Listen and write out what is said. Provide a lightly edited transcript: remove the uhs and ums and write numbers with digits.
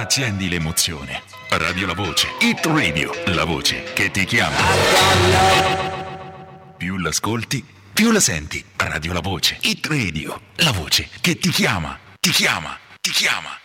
accendi l'emozione. Radio La Voce, Hit Radio, la voce che ti chiama. Più l'ascolti, più la senti. Radio La Voce, Hit Radio, la voce che ti chiama, ti chiama, ti chiama.